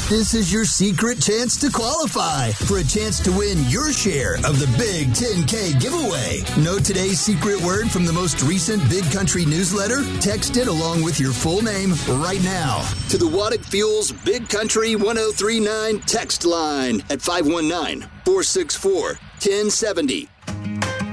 This is your secret chance to qualify for a chance to win your share of the Big 10K giveaway. Know today's secret word from the most recent Big Country newsletter? Text it along with your full name right now to the Waddick Fuels Big Country 1039 text line at 519-464-1070.